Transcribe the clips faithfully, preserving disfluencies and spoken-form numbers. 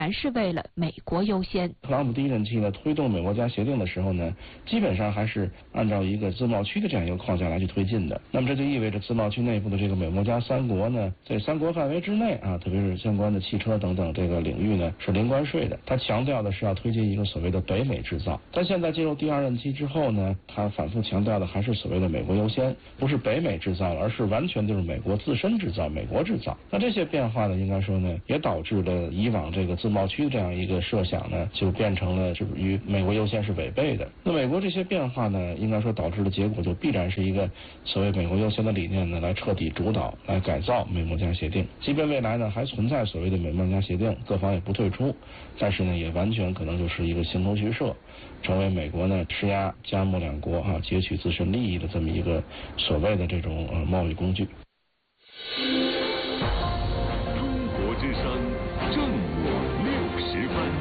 还是为了美国优先。 特朗普第一任期呢推动美墨加协定的时候呢，基本上还是按照一个自贸区的这样一个框架来去推进的。那么这就意味着自贸区内部的这个美墨加三国呢，在三国范围之内啊，特别是相关的汽车等等这个领域呢是零关税的。他强调的是要推进一个所谓的北美制造。但现在进入第二任期之后呢，他反复强调的还是所谓的美国优先，不是北美制造，而是完全就是美国自身制造、美国制造。那这些变化呢，应该说呢，也导致了以往这个自贸区这样一个设想呢，就变成了是与美国优先是违背的。那美国这些变化呢，应该说导致的结果就必然是一个所谓美国优先的理念呢，来彻底主导、来改造美墨加协定。即便未来呢还存在所谓的美墨加协定，各方也不退出，但是呢，也完全可能就是一个形同虚设，成为美国呢施压加墨两国啊截取自身利益的这么一个所谓的这种呃贸易工具。 中国之声正午六十分。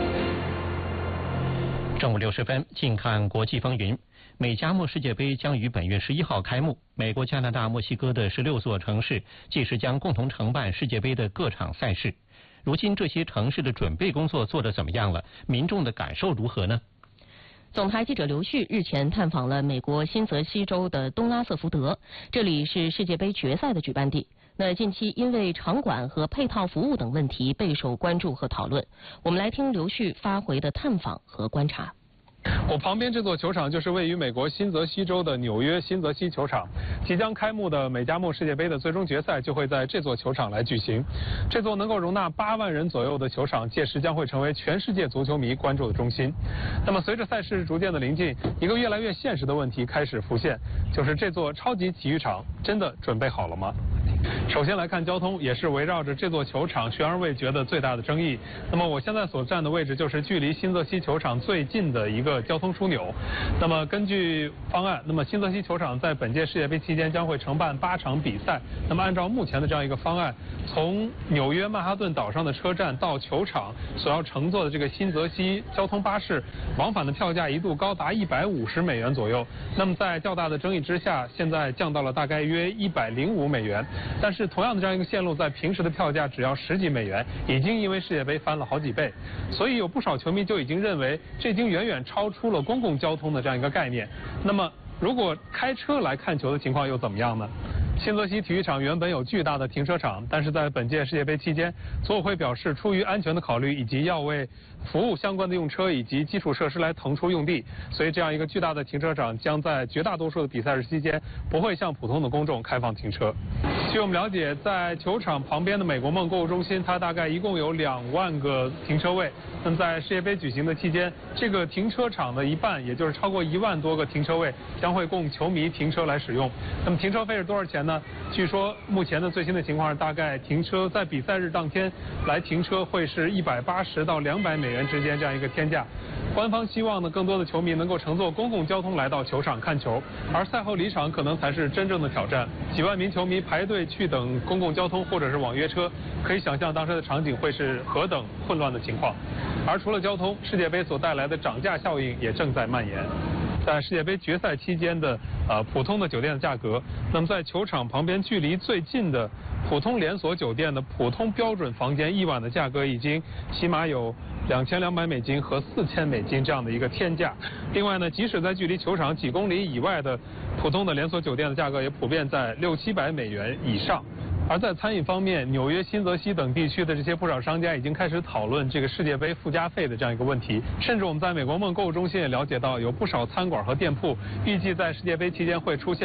正午六十分，近看国际风云。美加墨世界杯将于本月十一号开幕。美国、加拿大、墨西哥的十六座城市届时将共同承办世界杯的各场赛事。如今这些城市的准备工作做得怎么样了？民众的感受如何呢？ 总台记者刘旭日前探访了美国新泽西州的东拉瑟福德，这里是世界杯决赛的举办地。那近期因为场馆和配套服务等问题备受关注和讨论。我们来听刘旭发回的探访和观察。 我旁边这座球场就是位于美国新泽西州的纽约新泽西球场，即将开幕的美加墨世界杯的最终决赛就会在这座球场来举行。这座能够容纳八万人左右的球场，届时将会成为全世界足球迷关注的中心。那么随着赛事逐渐的临近，一个越来越现实的问题开始浮现，就是这座超级体育场真的准备好了吗？首先来看交通，也是围绕着这座球场悬而未决的最大的争议。那么我现在所站的位置就是距离新泽西球场最近的一个交通枢纽。那么根据方案，那么新泽西球场在本届世界杯期间将会承办八场比赛。那么按照目前的这样一个方案，从纽约曼哈顿岛上的车站到球场所要乘坐的这个新泽西交通巴士，往返的票价一度高达一百五十美元左右。那么在较大的争议之下，现在降到了大概约一百零五美元。但是同样的这样一个线路，在平时的票价只要十几美元，已经因为世界杯翻了好几倍。所以有不少球迷就已经认为，这已经远远超出了公共交通的这样一个概念。那么如果开车来看球的情况又怎么样呢？新泽西体育场原本有巨大的停车场，但是在本届世界杯期间，组委会表示出于安全的考虑以及要为服务相关的用车以及基础设施来腾出用地，所以这样一个巨大的停车场将在绝大多数的比赛日期间不会向普通的公众开放停车。据我们了解，在球场旁边的美国梦购物中心，它大概一共有两万个停车位。那么在世界杯举行的期间，这个停车场的一半，也就是超过一万多个停车位，将会供球迷停车来使用。那么停车费是多少钱呢？据说目前的最新的情况是，大概停车在比赛日当天来停车会是一百八十到两百美元之间这样一个天价。官方希望呢，更多的球迷能够乘坐公共交通来到球场看球，而赛后离场可能才是真正的挑战。几万名球迷排队去等公共交通或者是网约车，可以想象当时的场景会是何等混乱的情况。而除了交通，世界杯所带来的涨价效应也正在蔓延。在世界杯决赛期间的呃普通的酒店的价格，那么在球场旁边距离最近的普通连锁酒店的普通标准房间一晚的价格已经起码有两千两百美金和四千美金这样的一个天价。另外呢，即使在距离球场几公里以外的普通的连锁酒店的价格也普遍在六七百美元以上。而在餐饮方面，纽约、新泽西等地区的这些不少商家已经开始讨论这个世界杯附加费的这样一个问题。甚至我们在美国梦购物中心也了解到，有不少餐馆和店铺预计在世界杯期间会出现